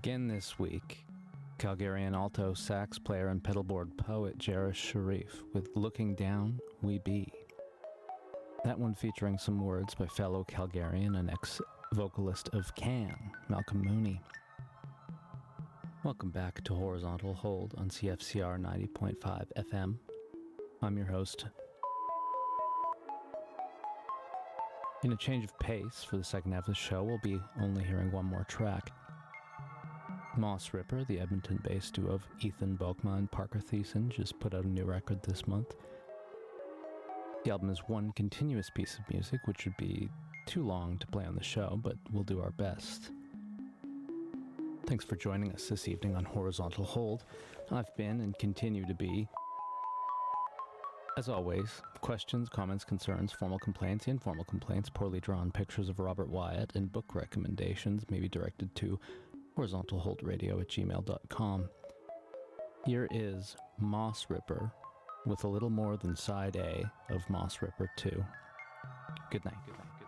Again this week, Calgarian alto sax player and pedalboard poet Jarish Sharif with Looking Down, We Be. That one featuring some words by fellow Calgarian and ex-vocalist of Can, Malcolm Mooney. Welcome back to Horizontal Hold on CFCR 90.5 FM. I'm your host. In a change of pace for the second half of the show, we'll be only hearing one more track. Moss Ripper, the Edmonton-based duo of Ethan Boekma and Parker Thiessen, just put out a new record this month. The album is one continuous piece of music, which would be too long to play on the show, but we'll do our best. Thanks for joining us this evening on Horizontal Hold. I've been and continue to be, as always, questions, comments, concerns, formal complaints, informal complaints, poorly drawn pictures of Robert Wyatt, and book recommendations may be directed to horizontalholdradio@gmail.com. Here is Moss Ripper with a little more than side A of Moss Ripper 2. Good night.